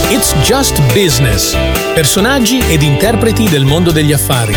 It's Just Business. Personaggi ed interpreti del mondo degli affari.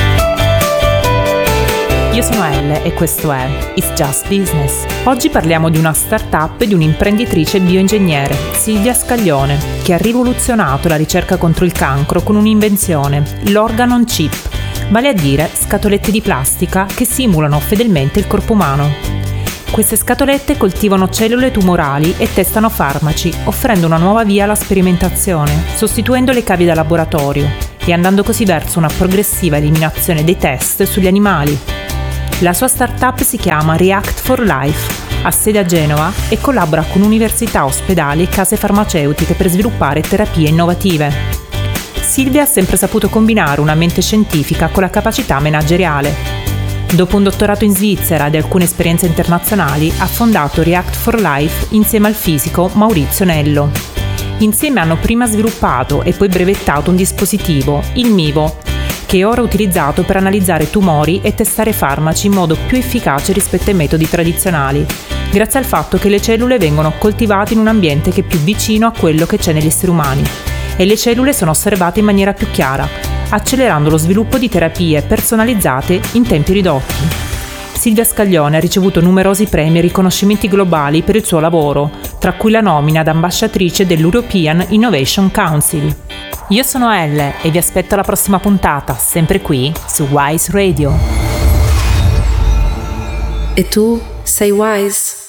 Io sono Elle e questo è It's Just Business. Oggi parliamo di una startup e di un'imprenditrice bioingegnere, Silvia Scaglione, che ha rivoluzionato la ricerca contro il cancro con un'invenzione, l'organ on chip, vale a dire scatolette di plastica che simulano fedelmente il corpo umano. Queste scatolette coltivano cellule tumorali e testano farmaci, offrendo una nuova via alla sperimentazione, sostituendo le cavi da laboratorio e andando così verso una progressiva eliminazione dei test sugli animali. La sua startup si chiama React for Life, ha sede a Genova e collabora con università, ospedali e case farmaceutiche per sviluppare terapie innovative. Silvia ha sempre saputo combinare una mente scientifica con la capacità manageriale. Dopo un dottorato in Svizzera ed alcune esperienze internazionali, ha fondato React for Life insieme al fisico Maurizio Nello. Insieme hanno prima sviluppato e poi brevettato un dispositivo, il MIVO, che è ora utilizzato per analizzare tumori e testare farmaci in modo più efficace rispetto ai metodi tradizionali, grazie al fatto che le cellule vengono coltivate in un ambiente che è più vicino a quello che c'è negli esseri umani e le cellule sono osservate in maniera più chiara, accelerando lo sviluppo di terapie personalizzate in tempi ridotti. Silvia Scaglione ha ricevuto numerosi premi e riconoscimenti globali per il suo lavoro, tra cui la nomina ad ambasciatrice dell'European Innovation Council. Io sono Elle e vi aspetto alla prossima puntata, sempre qui su Wise Radio. E tu sei Wise?